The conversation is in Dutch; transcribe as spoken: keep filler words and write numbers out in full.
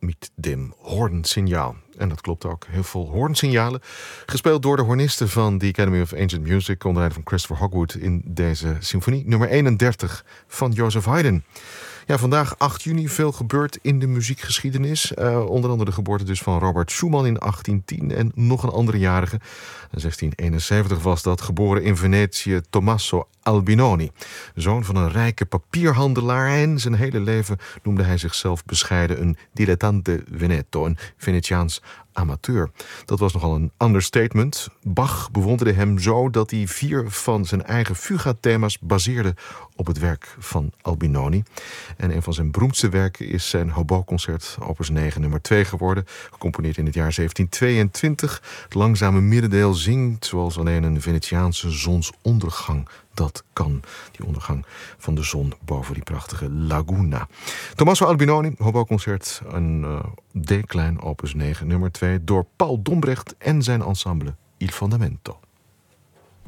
met dem hoornsignaal. En dat klopt ook. Heel veel hoornsignalen. Gespeeld door de hornisten van de Academy of Ancient Music onder leiding van Christopher Hogwood in deze symfonie nummer eenendertig van Joseph Haydn. Ja, vandaag acht juni, veel gebeurd in de muziekgeschiedenis. Uh, onder andere de geboorte dus van Robert Schumann in achttien tien en nog een andere jarige. In zestien eenenzeventig was dat, geboren in Venetië, Tommaso Albinoni. Zoon van een rijke papierhandelaar en zijn hele leven noemde hij zichzelf bescheiden een dilettante Veneto, een Venetiaans amateur. Dat was nogal een understatement. Bach bewonderde hem zo dat hij vier van zijn eigen fuga-thema's baseerde op het werk van Albinoni. En een van zijn beroemdste werken is zijn hobo-concert opus negen nummer twee geworden, gecomponeerd in het jaar zeventien tweeëntwintig. Het langzame middendeel zingt zoals alleen een Venetiaanse zonsondergang dat kan. Die ondergang van de zon boven die prachtige laguna. Tommaso Albinoni, hobo-concert, een uh, D-klein opus negen nummer twee door Paul Dombrecht en zijn ensemble Il Fondamento.